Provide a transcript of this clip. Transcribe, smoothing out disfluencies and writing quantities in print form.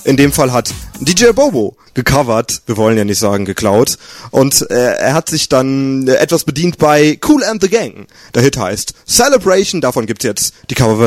in dem Fall hat DJ Bobo gecovert, wir wollen ja nicht sagen geklaut, und er hat sich dann etwas bedient bei Kool and the Gang. Der Hit heißt Celebration, davon gibt's jetzt die Coverversion.